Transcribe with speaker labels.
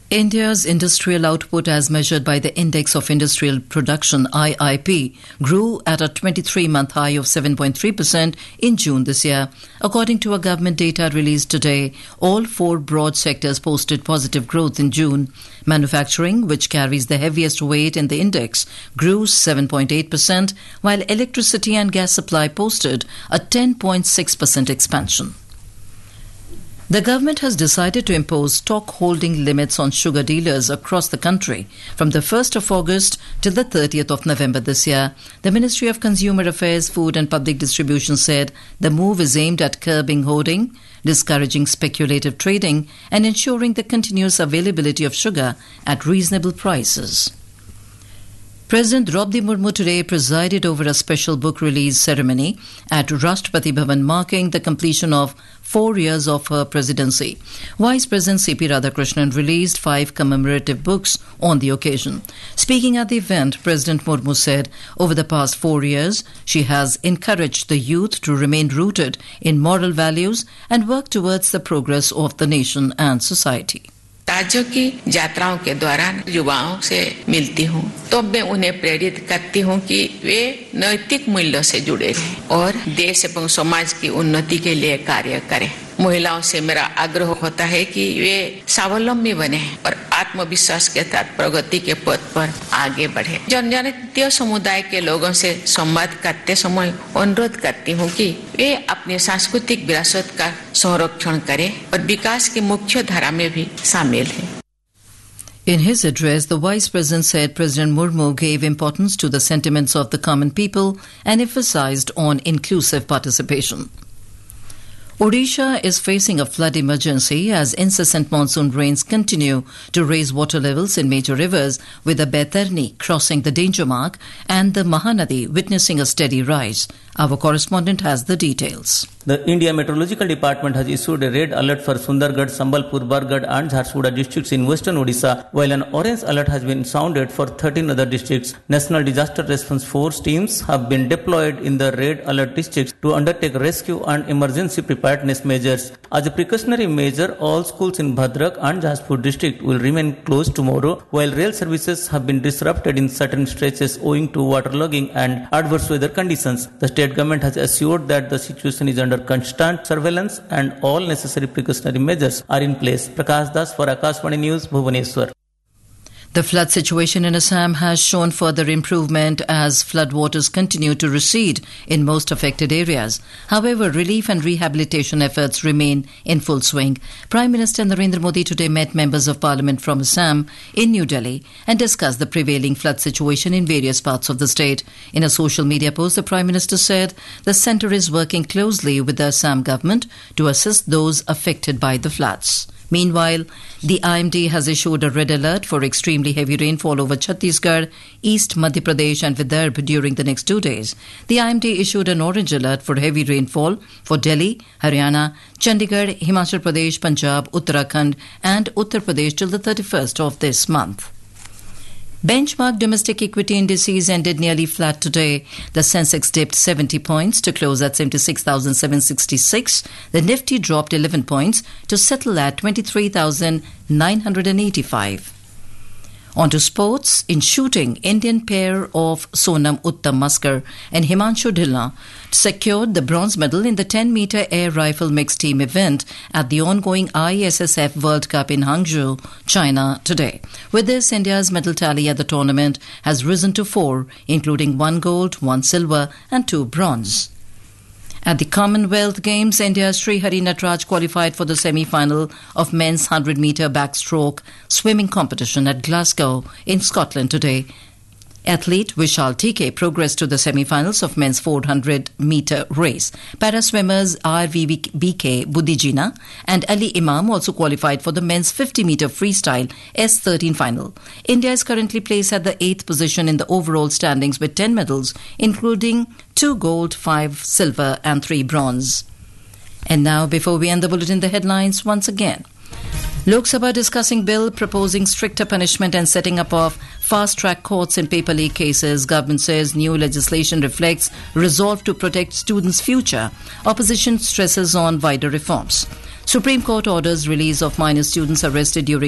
Speaker 1: India's industrial output as measured by the Index of Industrial Production IIP grew at a 23-month high of 7.3% in June this year. According to a government data released today, all four broad sectors posted positive growth in June. Manufacturing, which carries the heaviest weight in the index, grew 7.8%, while electricity and gas supply posted a 10.6% expansion. The government has decided to impose stock holding limits on sugar dealers across the country from the 1st of August till the 30th of November this year. The Ministry of Consumer Affairs, Food and Public Distribution said the move is aimed at curbing hoarding, discouraging speculative trading and ensuring the continuous availability of sugar at reasonable prices. President Draupadi Murmu today presided over a special book release ceremony at Rashtrapati Bhavan marking the completion of 4 years of her presidency. Vice President C.P. Radhakrishnan released 5 commemorative books on the occasion. Speaking at the event, President Murmu said over the past 4 years, she has encouraged the youth to remain rooted in moral values and work towards the progress of the nation and society.
Speaker 2: राज्यों की यात्राओं के दौरान युवाओं से मिलती हूँ तो मैं उन्हें प्रेरित करती हूँ कि वे नैतिक मूल्यों से जुड़े रहें और देश एवं समाज की उन्नति के लिए कार्य करें। महिलाओं से मेरा आग्रह होता है कि वे स्वावलंबी बने और आत्मविश्वास के साथ प्रगति के पथ पर आगे बढ़े। जनजातीय समुदाय के लोगों से संवाद करते समय अनुरोध करती हूँ कि वे अपने सांस्कृतिक विरासत का संरक्षण करें और विकास की मुख्य धारा में भी शामिल हैं।
Speaker 1: In his address, the Vice President said President Murmu gave importance to the sentiments of the common people and emphasized on inclusive participation. Odisha is facing a flood emergency as incessant monsoon rains continue to raise water levels in major rivers, with the Baitarni crossing the danger mark and the Mahanadi witnessing a steady rise. Our correspondent has the details.
Speaker 3: The India Meteorological Department has issued a red alert for Sundargarh, Sambalpur, Bargarh and Jharsuguda districts in western Odisha, while an orange alert has been sounded for 13 other districts. National Disaster Response Force teams have been deployed in the red alert districts to undertake rescue and emergency preparedness measures. As a precautionary measure, all schools in Bhadrak and Jaspur district will remain closed tomorrow, while rail services have been disrupted in certain stretches owing to waterlogging and adverse weather conditions. The state government has assured that the situation is under constant surveillance and all necessary precautionary measures are in place. Prakash Das for Akashvani News, Bhubaneswar.
Speaker 1: The flood situation in Assam has shown further improvement as floodwaters continue to recede in most affected areas. However, relief and rehabilitation efforts remain in full swing. Prime Minister Narendra Modi today met members of Parliament from Assam in New Delhi and discussed the prevailing flood situation in various parts of the state. In a social media post, the Prime Minister said the centre is working closely with the Assam government to assist those affected by the floods. Meanwhile, the IMD has issued a red alert for extremely heavy rainfall over Chhattisgarh, East Madhya Pradesh and Vidarbha during the next 2 days. The IMD issued an orange alert for heavy rainfall for Delhi, Haryana, Chandigarh, Himachal Pradesh, Punjab, Uttarakhand and Uttar Pradesh till the 31st of this month. Benchmark domestic equity indices ended nearly flat today. The Sensex dipped 70 points to close at 76,766. The Nifty dropped 11 points to settle at 23,985. On to sports. In shooting, Indian pair of Sonam Uttam-Maskar and Himanshu Dhillon secured the bronze medal in the 10-meter air rifle mixed team event at the ongoing ISSF World Cup in Hangzhou, China today. With this, India's medal tally at the tournament has risen to 4, including 1 gold, 1 silver and 2 bronze. At the Commonwealth Games, India's Srihari Nataraj qualified for the semi-final of men's 100-meter backstroke swimming competition at Glasgow in Scotland today. Athlete Vishal TK progressed to the semi-finals of men's 400-meter race. Para-swimmers RVBK Budijina and Ali Imam also qualified for the men's 50-meter freestyle S13 final. India is currently placed at the 8th position in the overall standings with 10 medals, including 2 gold, 5 silver and 3 bronze. And now, before we end the bulletin, the headlines once again. Lok Sabha discussing bill proposing stricter punishment and setting up of fast-track courts in paper leak cases. Government says new legislation reflects resolve to protect students' future. Opposition stresses on wider reforms. Supreme Court orders release of minor students arrested during